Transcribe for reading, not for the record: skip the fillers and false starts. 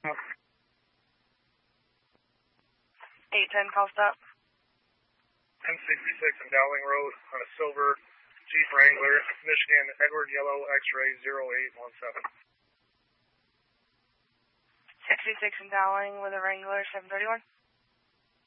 810 call stop. 1066 on Dowling Road on a silver Jeep Wrangler, Michigan, Edward Yellow X-ray 0817. 66 in Dowling with a Wrangler 731.